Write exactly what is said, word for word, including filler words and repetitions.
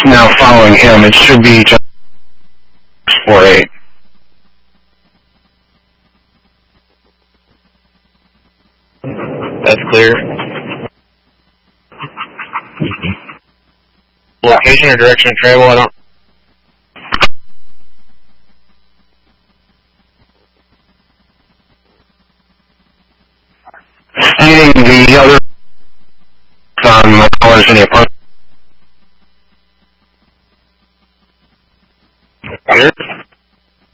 now following him. It should be just four eight. That's clear. Location or direction of travel, I don't... Seeing the other on my callers in the apartment.